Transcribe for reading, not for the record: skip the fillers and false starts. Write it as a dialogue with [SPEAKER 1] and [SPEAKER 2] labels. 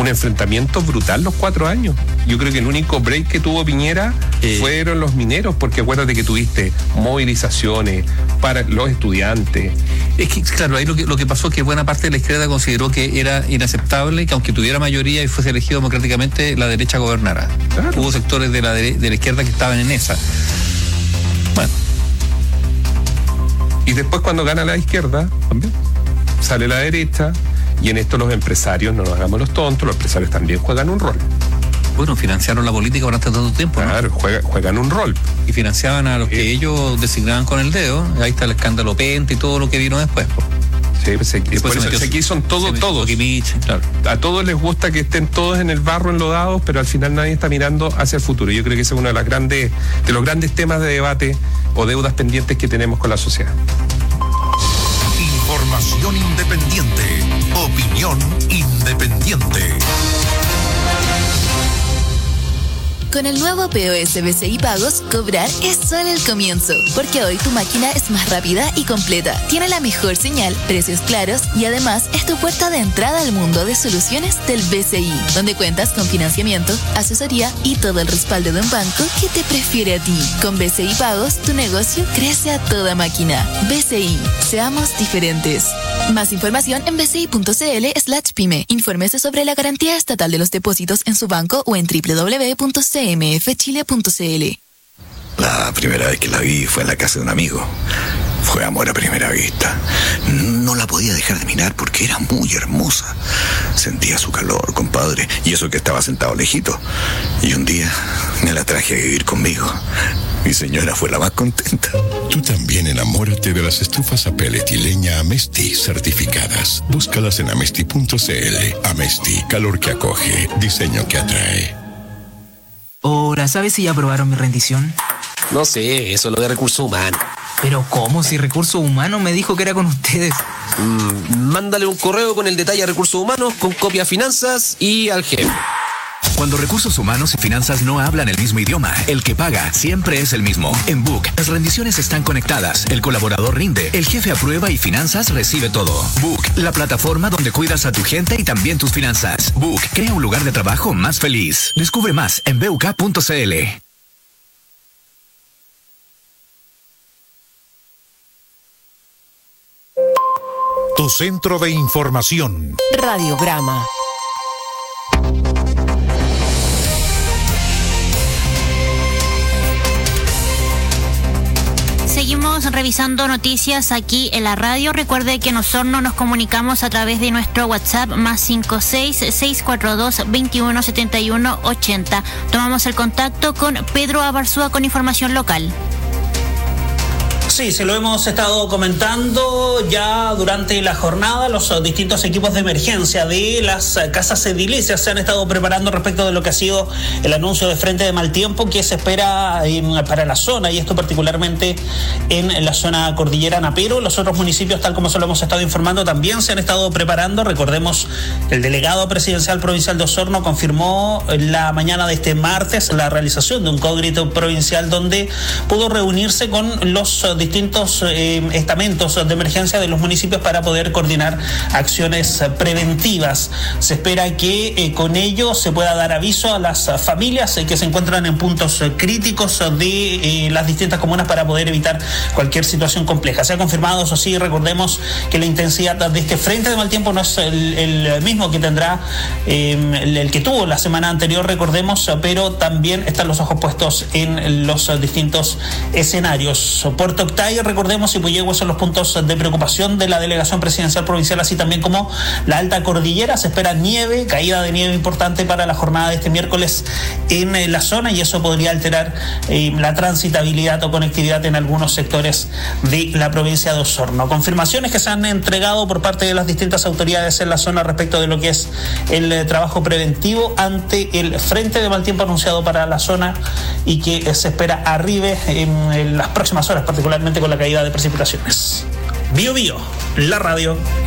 [SPEAKER 1] un enfrentamiento brutal los 4 años. Yo creo que el único break que tuvo Piñera fueron los mineros, porque acuérdate que tuviste movilizaciones para los estudiantes.
[SPEAKER 2] Es que, claro, ahí lo que pasó es que buena parte de la izquierda consideró que era inaceptable que aunque tuviera mayoría y fuese elegido democráticamente, la derecha gobernara. Claro. Hubo sectores de la izquierda que estaban en esa. Bueno.
[SPEAKER 1] Y después cuando gana la izquierda, también sale la derecha, y en esto los empresarios, no nos hagamos los tontos, los empresarios también juegan un rol.
[SPEAKER 2] Bueno, financiaron la política durante tanto tiempo, ¿no?
[SPEAKER 1] Claro, juegan un rol.
[SPEAKER 2] Y financiaban a los que ellos designaban con el dedo. Ahí está el escándalo Penta y todo lo que vino después.
[SPEAKER 1] Sí, por eso aquí son todos.
[SPEAKER 2] Claro.
[SPEAKER 1] A todos les gusta que estén todos en el barro enlodados, pero al final nadie está mirando hacia el futuro. Yo creo que ese es uno de los grandes temas de debate o deudas pendientes que tenemos con la sociedad.
[SPEAKER 3] Información independiente, opinión independiente.
[SPEAKER 4] Con el nuevo POS BCI Pagos, cobrar es solo el comienzo, porque hoy tu máquina es más rápida y completa, tiene la mejor señal, precios claros y además es tu puerta de entrada al mundo de soluciones del BCI, donde cuentas con financiamiento, asesoría y todo el respaldo de un banco que te prefiere a ti. Con BCI Pagos, tu negocio crece a toda máquina. BCI, seamos diferentes. Más información en bci.cl/pyme. Infórmese sobre la garantía estatal de los depósitos en su banco o en www.cmfchile.cl.
[SPEAKER 5] La primera vez que la vi fue en la casa de un amigo. Fue amor a primera vista. No la podía dejar de mirar porque era muy hermosa. Sentía su calor, compadre, y eso que estaba sentado lejito. Y un día me la traje a vivir conmigo. Mi señora fue la más contenta.
[SPEAKER 3] Tú también enamórate de las estufas a pellet y leña Amesti certificadas. Búscalas en amesti.cl. Amesti, calor que acoge, diseño que atrae.
[SPEAKER 6] Hola, ¿sabes si ya aprobaron mi rendición?
[SPEAKER 7] No sé, eso es lo de recursos humanos.
[SPEAKER 6] ¿Pero cómo? Si Recursos Humanos me dijo que era con ustedes.
[SPEAKER 7] Mándale un correo con el detalle a Recursos Humanos, con copia a Finanzas y al jefe.
[SPEAKER 8] Cuando Recursos Humanos y Finanzas no hablan el mismo idioma, el que paga siempre es el mismo. En Book, las rendiciones están conectadas, el colaborador rinde, el jefe aprueba y Finanzas recibe todo. Book, la plataforma donde cuidas a tu gente y también tus finanzas. Book, crea un lugar de trabajo más feliz. Descubre más en buk.cl.
[SPEAKER 3] Tu centro de información.
[SPEAKER 9] Radiograma.
[SPEAKER 10] Seguimos revisando noticias aquí en la radio. Recuerde que en Osorno nos comunicamos a través de nuestro WhatsApp +56-642-2171-80. Tomamos el contacto con Pedro Abarzúa con información local.
[SPEAKER 11] Sí, se lo hemos estado comentando ya durante la jornada. Los distintos equipos de emergencia de las casas edilicias se han estado preparando respecto de lo que ha sido el anuncio de frente de mal tiempo que se espera para la zona, y esto particularmente en la zona cordillerana. Pero los otros municipios, tal como se lo hemos estado informando, también se han estado preparando. Recordemos que el delegado presidencial provincial de Osorno confirmó la mañana de este martes la realización de un cógrito provincial donde pudo reunirse con los distintos estamentos de emergencia de los municipios para poder coordinar acciones preventivas. Se espera que con ello se pueda dar aviso a las familias que se encuentran en puntos críticos de las distintas comunas para poder evitar cualquier situación compleja. Se ha confirmado, eso sí, recordemos que la intensidad de este frente de mal tiempo no es el mismo que tendrá el que tuvo la semana anterior, recordemos, pero también están los ojos puestos en los distintos escenarios. Puerto Octay, recordemos, y Puyehue son los puntos de preocupación de la delegación presidencial provincial, así también como la alta cordillera. Se espera nieve, caída de nieve importante para la jornada de este miércoles en la zona, y eso podría alterar la transitabilidad o conectividad en algunos sectores de la provincia de Osorno. Confirmaciones que se han entregado por parte de las distintas autoridades en la zona respecto de lo que es el trabajo preventivo ante el frente de mal tiempo anunciado para la zona y que se espera arribe en las próximas horas, particularmente con la caída de precipitaciones. Bio Bio, la radio.